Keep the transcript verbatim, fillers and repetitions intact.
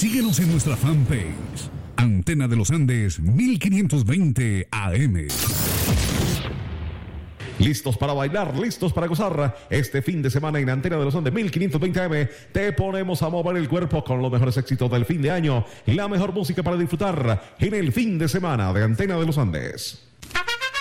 Síguenos en nuestra fanpage, Antena de los Andes mil quinientos veinte A M. Listos para bailar, listos para gozar. Este fin de semana en Antena de los Andes mil quinientos veinte A M te ponemos a mover el cuerpo con los mejores éxitos del fin de año y la mejor música para disfrutar en el fin de semana de Antena de los Andes.